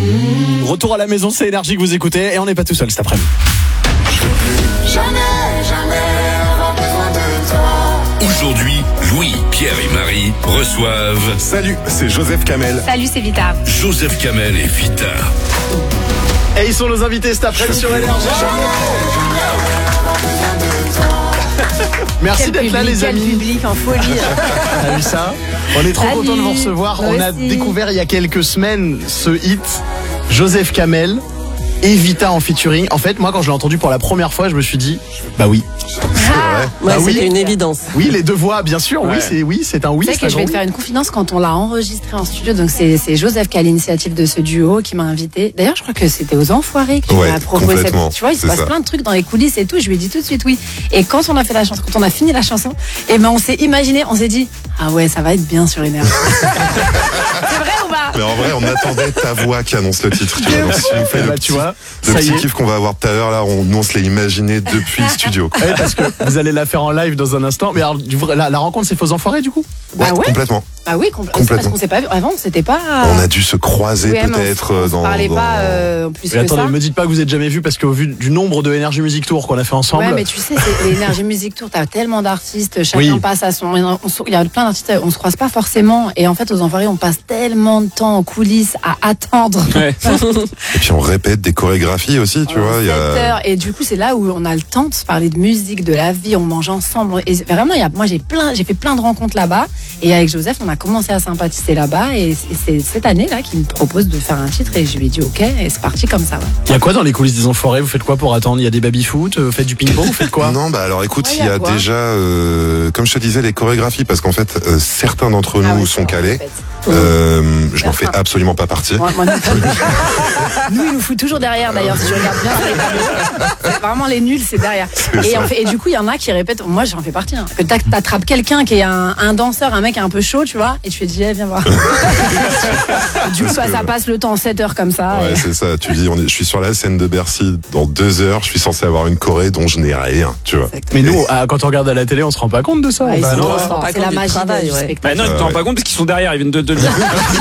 Retour à la maison, c'est Énergie que vous écoutez et on n'est pas tout seul cet après-midi. Jamais avoir besoin de toi. Aujourd'hui, Louis, Pierre et Marie reçoivent Salut, c'est Joseph Kamel. Salut, c'est Vita. Joseph Kamel et Vita. Et ils sont nos invités cet après-midi sur Énergie. Merci d'être là les amis. Quel public en folie. T'as vu ça? On est trop Salut. content de vous recevoir. Moi On a aussi. découvert il y a quelques semaines ce hit, Joseph Kamel et Vita en featuring. En fait, moi quand je l'ai entendu pour la première fois, je me suis dit, bah oui. Ouais, Bah oui. c'était une évidence. Oui, les deux voix, bien sûr. Ouais. C'est un oui. Tu sais que je vais te faire une confidence quand on l'a enregistré en studio. Donc c'est Joseph qui a l'initiative de ce duo qui m'a invité. D'ailleurs, je crois que c'était aux Enfoirés qui Ouais, m'a proposé cette. complètement. Tu vois, il se C'est passe ça. plein de trucs dans les coulisses et tout. Je lui ai dit tout de suite oui. Et quand on a fait la chanson, quand on a fini la chanson, et ben on s'est imaginé, on s'est dit ah ouais, ça va être bien sur Énergie. C'est vrai ou pas? Mais en vrai, on attendait ta voix qui annonce le titre. Tu vois, donc, si on fait Bah, le tu vois, le ça y petit est. kiff qu'on va avoir tout à l'heure, là, nous on se l'est imaginé depuis le studio. Ouais, parce que vous allez la faire en live dans un instant. Mais alors, la rencontre, c'est Faux Enfoirés du coup? Bah ouais. Complètement. Ah oui, Complètement. parce qu'on s'est pas vu avant, c'était pas. On a dû se croiser Ouais, mais peut-être on se dans. parlait dans- pas plus Mais que attendez, ça. me dites pas que vous êtes jamais vu parce qu'au vu du nombre de Energy Music Tour qu'on a fait ensemble. Ouais, mais tu sais, c'est l'Energy Music Tour, t'as tellement d'artistes, chacun Oui. passe à son. Il y a plein d'artistes, on se croise pas forcément. Et en fait, aux Enfoirés, on passe tellement de temps en coulisses à attendre. Et puis on répète des chorégraphies aussi, tu vois. Il y 7 a... heures. Et du coup, c'est là où on a le temps de se parler de musique, de la vie, on mange ensemble. Et vraiment, moi, j'ai fait plein de rencontres là-bas. Et avec Joseph, on a commencé à sympathiser là-bas. Et c'est cette année-là qu'il me propose de faire un titre. Et je lui ai dit OK. Et c'est parti comme ça. Ouais. Il y a quoi dans les coulisses des Enfoirés? Vous faites quoi pour attendre? Il y a des baby-foot? Vous faites du ping-pong? Vous faites quoi? Non, bah alors écoute, Ouais, il y a quoi déjà, comme je te disais, les chorégraphies, parce qu'en fait, certains d'entre nous Ah ouais, sont c'est calés. en fait. Je n'en fais absolument pas partie. Moi non plus. Nous, il nous fout toujours derrière d'ailleurs. Si je regarde bien sur les tableaux, c'est vraiment les nuls, c'est derrière. Et du coup, il y en a qui répètent. Moi, j'en fais partie. Hein. Que t'attrapes quelqu'un qui est un danseur, un mec un peu chaud, tu vois, et tu fais dis, viens voir. Du coup, ça passe le temps 7 heures comme ça. Ouais, et- c'est ça. Tu dis, je suis sur la scène de Bercy dans 2 heures. Je suis censé avoir une choré dont je n'ai rien, tu vois. Mais nous, quand on regarde à la télé, on se rend pas compte de ça. Ouais, Bah c'est non. bon, se rend pas c'est compte la du magie travail, du ouais. spectacle. Bah non, ils te rendent pas compte parce qu'ils sont derrière, ils viennent de le dire.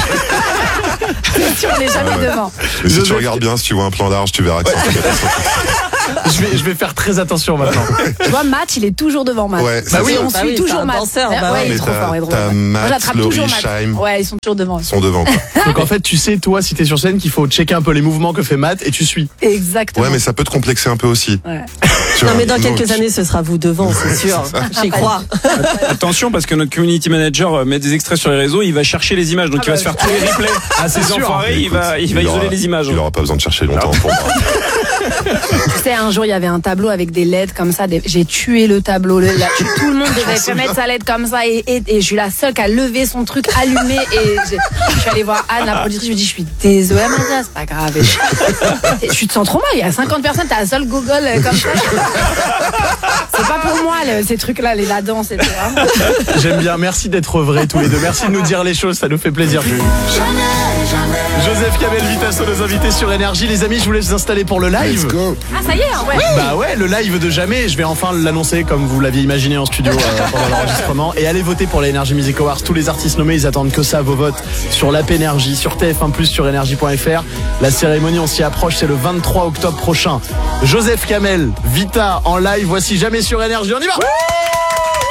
On n'est jamais devant. Mais si tu Joseph- regardes bien, si tu vois un plan large, tu verras que c'est un truc catastrophique. Je vais faire très attention maintenant. Tu vois, Matt, il est toujours devant Matt. Ouais, Bah c'est oui, ça. on Bah suit oui, toujours c'est un Matt. danseur, bah ouais, ouais. il est Mais trop fort, il est trop t'as fort. Matt, Moi, j'attrape Laurie, toujours Matt. Scheim. Ouais, ils sont toujours devant. Ils sont devant, quoi. Donc en fait, tu sais, toi, si t'es sur scène, qu'il faut checker un peu les mouvements que fait Matt et tu suis. Exactement. Ouais, mais ça peut te complexer un peu aussi. Ouais. Tu Non, vois. mais dans Donc, quelques années, ce sera vous devant, c'est sûr. J'y crois. Attention parce que notre community manager met des extraits sur les réseaux, il va chercher les images, donc il va se faire tous les replays. Ah, c'est Ces sûr. enfoirés, il va aura- isoler les images. Il aura pas besoin de chercher longtemps pour moi. Tu sais, un jour, il y avait un tableau avec des LED comme ça. J'ai tué le tableau. Tout le monde devait mettre sa LED comme ça. Et je suis la seule qui a levé son truc allumé. Et je suis allée voir Anne, la productrice. Je lui ai dit, je suis désolée, Maria, c'est pas grave. Et tu te sens trop mal. Il y a 50 personnes, t'as la seule gogole comme ça. C'est pas pour moi, ces trucs-là, la danse, etc. J'aime bien. Merci d'être vrais tous les deux. Merci de nous dire les choses. Ça nous fait plaisir. Joseph Kamel, Vita sont nos invités sur Énergie. Les amis, je voulais vous installer pour le live. Let's go. Ah, ça y est, hein, ouais. Bah ouais, le live de jamais. Je vais enfin l'annoncer comme vous l'aviez imaginé en studio pendant l'enregistrement. Et allez voter pour les Energy Music Awards. Tous les artistes nommés, ils attendent que ça, vos votes sur l'app Énergie, sur TF1+, sur énergie.fr. La cérémonie, on s'y approche, c'est le 23 octobre prochain. Joseph Kamel, Vita en live. Voici Jamais sur Énergie. On y va.